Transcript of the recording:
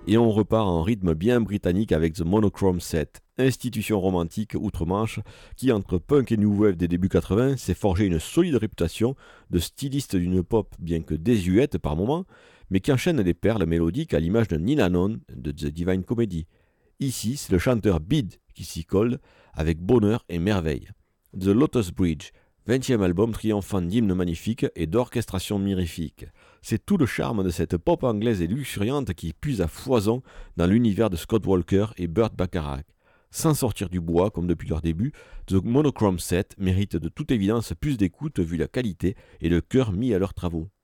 Et on repart en rythme bien britannique avec The Monochrome Set, institution romantique outre-Manche qui, entre punk et new wave des débuts 80, s'est forgé une solide réputation de styliste d'une pop bien que désuète par moments, mais qui enchaîne les perles mélodiques à l'image de Nina None de The Divine Comedy. Ici, c'est le chanteur Bede qui s'y colle avec bonheur et merveille. The Lotus Bridge, 20e album triomphant d'hymnes magnifiques et d'orchestrations mirifiques. C'est tout le charme de cette pop anglaise et luxuriante qui puise à foison dans l'univers de Scott Walker et Burt Bacharach. Sans sortir du bois comme depuis leur début, The Monochrome Set mérite de toute évidence plus d'écoute vu la qualité et le cœur mis à leurs travaux.